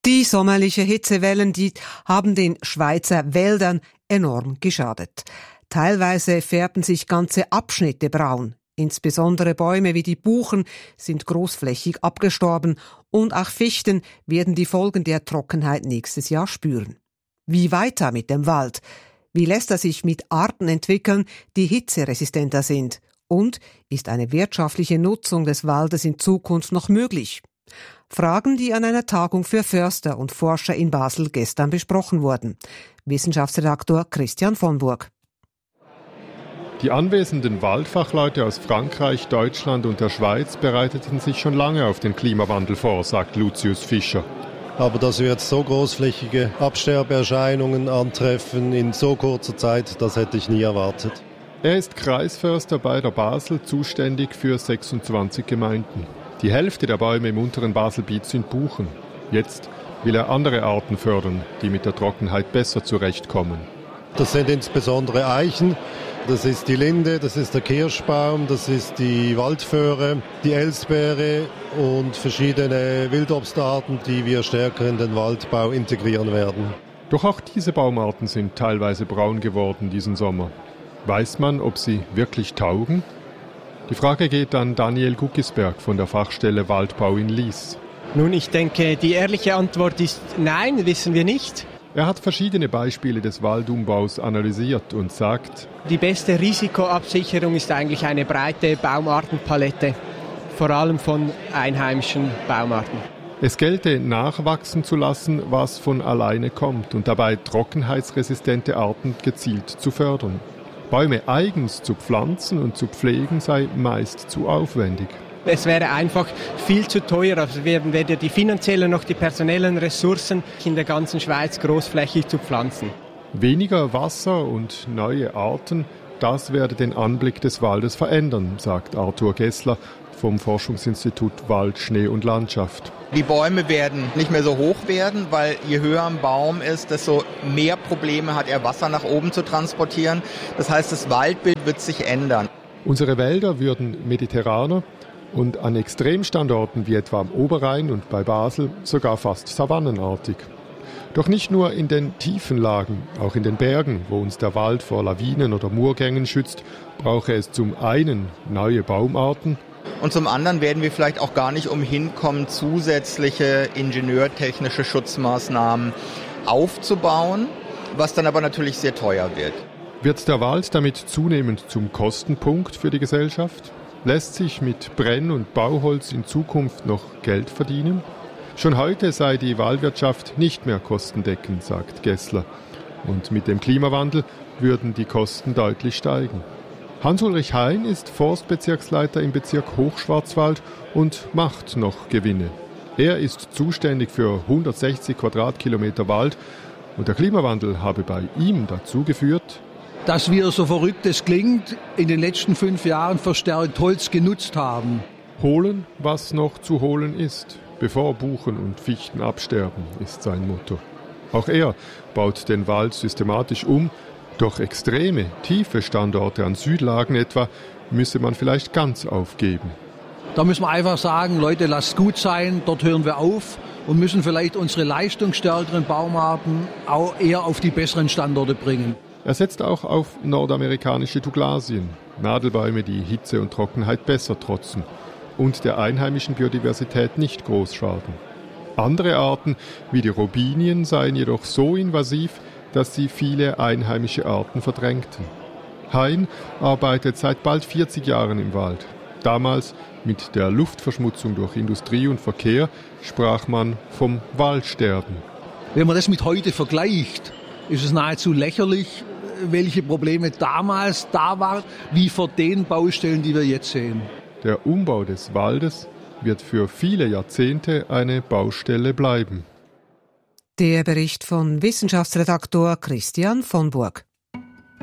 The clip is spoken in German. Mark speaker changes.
Speaker 1: Die sommerliche Hitzewellen, die haben den Schweizer Wäldern enorm geschadet. Teilweise färben sich ganze Abschnitte braun. Insbesondere Bäume wie die Buchen sind großflächig abgestorben und auch Fichten werden die Folgen der Trockenheit nächstes Jahr spüren. Wie weiter mit dem Wald? Wie lässt er sich mit Arten entwickeln, die hitzeresistenter sind? Und ist eine wirtschaftliche Nutzung des Waldes in Zukunft noch möglich? Fragen, die an einer Tagung für Förster und Forscher in Basel gestern besprochen wurden. Wissenschaftsredaktor Christian von Burg.
Speaker 2: Die anwesenden Waldfachleute aus Frankreich, Deutschland und der Schweiz bereiteten sich schon lange auf den Klimawandel vor, sagt Lucius Fischer.
Speaker 3: Aber dass wir jetzt so großflächige Absterbeerscheinungen antreffen in so kurzer Zeit, das hätte ich nie erwartet.
Speaker 2: Er ist Kreisförster bei der Basel, zuständig für 26 Gemeinden. Die Hälfte der Bäume im unteren Baselbiet sind Buchen. Jetzt will er andere Arten fördern, die mit der Trockenheit besser zurechtkommen.
Speaker 3: Das sind insbesondere Eichen, das ist die Linde, das ist der Kirschbaum, das ist die Waldföhre, die Elsbeere und verschiedene Wildobstarten, die wir stärker in den Waldbau integrieren werden.
Speaker 2: Doch auch diese Baumarten sind teilweise braun geworden diesen Sommer. Weiß man, ob sie wirklich taugen? Die Frage geht an Daniel Guckisberg von der Fachstelle Waldbau in Lyss.
Speaker 4: Nun, ich denke, die ehrliche Antwort ist nein, wissen wir nicht.
Speaker 2: Er hat verschiedene Beispiele des Waldumbaus analysiert und sagt:
Speaker 4: Die beste Risikoabsicherung ist eigentlich eine breite Baumartenpalette, vor allem von einheimischen Baumarten.
Speaker 2: Es gelte, nachwachsen zu lassen, was von alleine kommt und dabei trockenheitsresistente Arten gezielt zu fördern. Bäume eigens zu pflanzen und zu pflegen sei meist zu aufwendig.
Speaker 4: Es wäre einfach viel zu teuer. Also wir haben weder die finanziellen noch die personellen Ressourcen, in der ganzen Schweiz großflächig zu pflanzen.
Speaker 2: Weniger Wasser und neue Arten, das werde den Anblick des Waldes verändern, sagt Arthur Gessler vom Forschungsinstitut Wald, Schnee und Landschaft.
Speaker 5: Die Bäume werden nicht mehr so hoch werden, weil je höher ein Baum ist, desto mehr Probleme hat er, Wasser nach oben zu transportieren. Das heißt, das Waldbild wird sich ändern.
Speaker 2: Unsere Wälder würden mediterraner und an Extremstandorten wie etwa am Oberrhein und bei Basel sogar fast savannenartig. Doch nicht nur in den tiefen Lagen, auch in den Bergen, wo uns der Wald vor Lawinen oder Murgängen schützt, brauche es zum einen neue Baumarten.
Speaker 5: Und zum anderen werden wir vielleicht auch gar nicht umhin kommen, zusätzliche ingenieurtechnische Schutzmaßnahmen aufzubauen, was dann aber natürlich sehr teuer wird.
Speaker 2: Wird der Wald damit zunehmend zum Kostenpunkt für die Gesellschaft? Lässt sich mit Brenn- und Bauholz in Zukunft noch Geld verdienen? Schon heute sei die Waldwirtschaft nicht mehr kostendeckend, sagt Gessler. Und mit dem Klimawandel würden die Kosten deutlich steigen. Hans-Ulrich Hein ist Forstbezirksleiter im Bezirk Hochschwarzwald und macht noch Gewinne. Er ist zuständig für 160 Quadratkilometer Wald und der Klimawandel habe bei ihm dazu geführt,
Speaker 6: dass wir, so verrückt es klingt, in den letzten 5 Jahren verstärkt Holz genutzt haben.
Speaker 2: Holen, was noch zu holen ist, bevor Buchen und Fichten absterben, ist sein Motto. Auch er baut den Wald systematisch um. Doch extreme, tiefe Standorte an Südlagen etwa müsse man vielleicht ganz aufgeben.
Speaker 6: Da müssen wir einfach sagen, Leute, lasst gut sein, dort hören wir auf und müssen vielleicht unsere leistungsstärkeren Baumarten auch eher auf die besseren Standorte bringen.
Speaker 2: Er setzt auch auf nordamerikanische Douglasien, Nadelbäume, die Hitze und Trockenheit besser trotzen und der einheimischen Biodiversität nicht groß schaden. Andere Arten, wie die Robinien, seien jedoch so invasiv, dass sie viele einheimische Arten verdrängten. Hein arbeitet seit bald 40 Jahren im Wald. Damals, mit der Luftverschmutzung durch Industrie und Verkehr, sprach man vom Waldsterben.
Speaker 6: Wenn man das mit heute vergleicht, ist es nahezu lächerlich, welche Probleme damals da waren, wie vor den Baustellen, die wir jetzt sehen.
Speaker 2: Der Umbau des Waldes wird für viele Jahrzehnte eine Baustelle bleiben.
Speaker 1: Der Bericht von Wissenschaftsredaktor Christian von Burg.